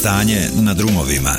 stanje na drumovima.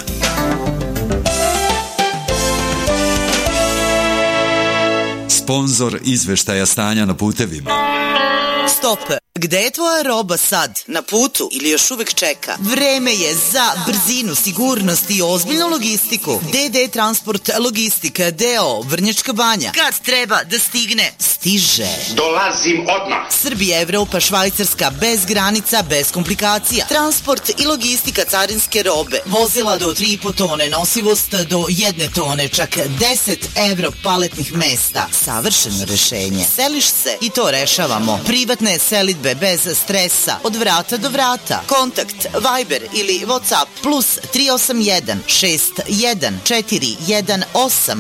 Sponzor izveštaja stanja na putevima. Stop! Gde je tvoja roba sad? Na putu ili još uvek čeka? Vreme je za brzinu, sigurnost i ozbiljnu logistiku. DD Transport Logistika D.O. Vrnjačka Banja. Kad treba da stigne, stiže. Dolazim odmah. Srbija, Evropa, Švajcarska, bez granica, bez komplikacija. Transport i logistika carinske robe. Vozila do 3,5 tone, nosivost do 1 tone, čak 10 evro paletnih mesta. Savršeno rešenje. Seliš se i to rešavamo. Privatne selidbe bez stresa, od vrata do vrata. Kontakt Viber ili WhatsApp plus 381 61 418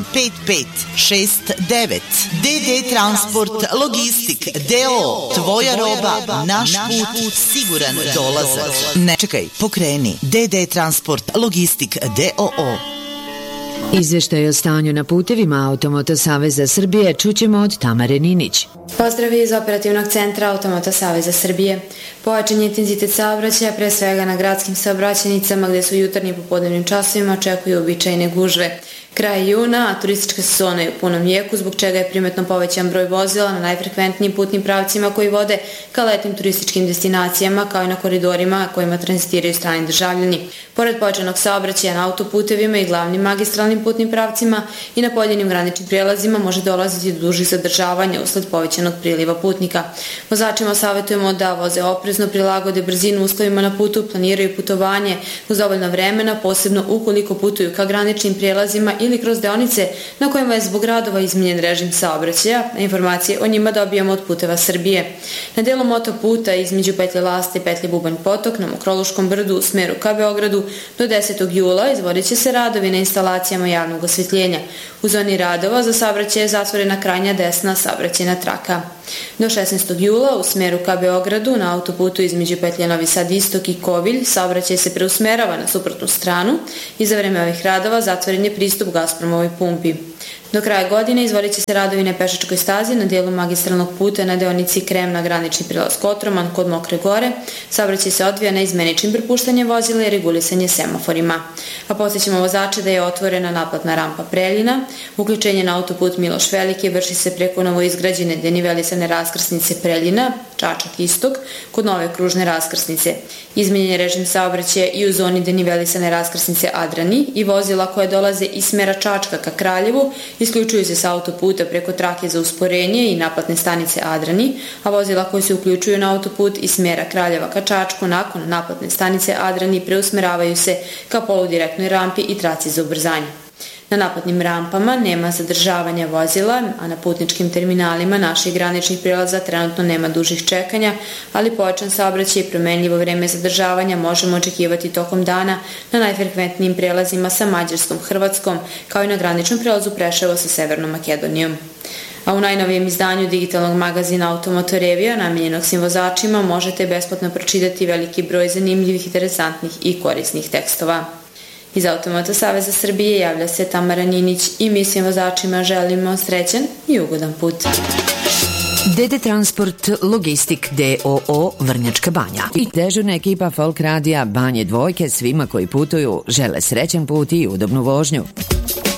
5569. DD Transport Logistik D.O. Tvoja roba, naš put, siguran dolazak. Ne čekaj, pokreni. DD Transport Logistik D.O. Izveštaj o stanju na putevima Automoto Saveza Srbije čućemo od Tamare Ninić. Pozdrav iz operativnog centra Automoto Saveza Srbije. Pojačan je intenzitet saobraćaja, pre svega na gradskim saobraćajnicama gde su jutarnjim i popodnevnim časovima očekuju uobičajene gužve. Kraj juna, a turistička sezona je u punom jeku, zbog čega je primetno povećan broj vozila na najfrekventnijim putnim pravcima koji vode ka letnim turističkim destinacijama, kao i na koridorima kojima tranzitiraju strani državljani. Pored pojačanog saobraćaja na autoputevima i glavnim magistralnim putnim pravcima i na pojedinim graničnim prijelazima može dolaziti do dužih zadržavanja usled povećanog priliva putnika. Vozačima savjetujemo da voze oprezno, prilagode brzinu uslovima na putu, planiraju putovanje uz dovoljno vremena, posebno ukoliko putuju ka graničnim prijelazima ili kroz deonice na kojima je zbog radova izmenjen režim saobraćaja. Informacije o njima dobijamo od Puteva Srbije. Na delu motoputa između petlje Lasta i petlje Bubanj Potok na Mokroluškom brdu u smeru ka Beogradu do 10. jula izvodit će se radovi na instalacijama javnog osvetljenja. U zoni radova za saobraćaj je zatvorena krajnja desna saobraćajna traka. Do 16. jula u smeru ka Beogradu na autoputu između petlje Novi Sad Istok i Kovilj saobraćaj se preusmerava na suprotnu stranu i za vreme ovih radova zatvoren je pristup Gazpromovoj pumpi. Do kraja godine izvodit će se radovi na pešačkoj stazi na dijelu magistralnog puta na deonici Krem na granični prilaz Kotroman kod Mokre Gore. Saobraćaj se odvija na izmeničnim prepuštanjem vozila i regulisanje semaforima. A podsjećamo vozače da je otvorena naplatna rampa Preljina. Uključenje na autoput Miloš Veliki vrši se preko novoizgrađene denivelisane raskrsnice Preljina, Čačak Istok, kod nove kružne raskrsnice. Izmenjen je režim saobraćaja i u zoni denivelisane raskrsnice Adrani i vozila koje dolaze iz smera Čačka ka Kraljevu isključuju se sa autoputa preko trake za usporenje i naplatne stanice Adrani, a vozila koje se uključuju na autoput iz smera Kraljeva ka Čačku nakon naplatne stanice Adrani preusmeravaju se ka poludirektnoj rampi i traci za ubrzanje. Na naplatnim rampama nema zadržavanja vozila, a na putničkim terminalima naših graničnih prijelaza trenutno nema dužih čekanja, ali pojačan saobraćaj i promenljivo vreme zadržavanja možemo očekivati tokom dana na najfrekventnijim prijelazima sa Mađarskom, Hrvatskom, kao i na graničnom prijelazu Preševo sa Severnom Makedonijom. A u najnovijem izdanju digitalnog magazina Automoto Revija, namijenjenog svim vozačima, možete besplatno pročitati veliki broj zanimljivih, interesantnih i korisnih tekstova. Iz Automoto Saveza Srbije javlja se Tamara Ninić i mi svim vozačima želimo srećan i ugodan put. DD Transport Logistik D.O.O. Vrnjačka Banja i dežurna ekipa Folk Radija Banje Dvojke svima koji putuju žele srećan put i udobnu vožnju.